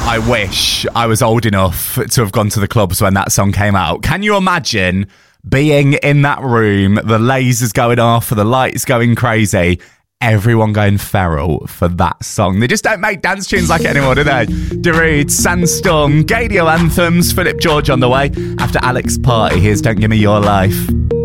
I wish I was old enough to have gone to the clubs when that song came out. Can you imagine being in that room, the lasers going off, the lights going crazy, everyone going feral for that song? They just don't make dance tunes like it anymore, do they? Darude, Sandstorm, Gadio Anthems, Philip George on the way. After Alex Party, here's Don't Give Me Your Life.